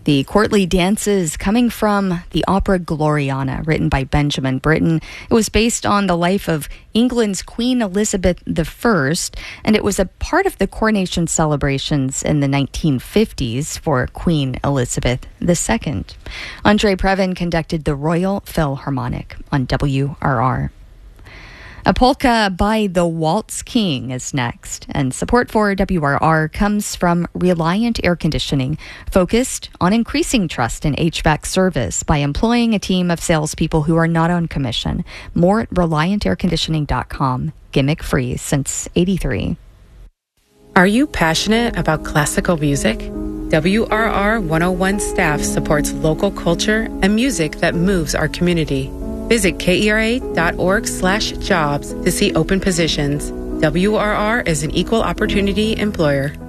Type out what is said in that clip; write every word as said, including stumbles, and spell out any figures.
The courtly dances coming from the opera Gloriana, written by Benjamin Britten. It was based on the life of England's Queen Elizabeth the First, and it was a part of the coronation celebrations in the nineteen fifties for Queen Elizabeth the Second. Andre Previn conducted the Royal Philharmonic on W R R. A polka by the Waltz King is next, and support for W R R comes from Reliant Air Conditioning, focused on increasing trust in H V A C service by employing a team of salespeople who are not on commission. More at reliant air conditioning dot com. Gimmick free since eighty-three. Are you passionate about classical music? W R R one oh one staff supports local culture and music that moves our community. Visit kera.org slash jobs to see open positions. W R R is an equal opportunity employer.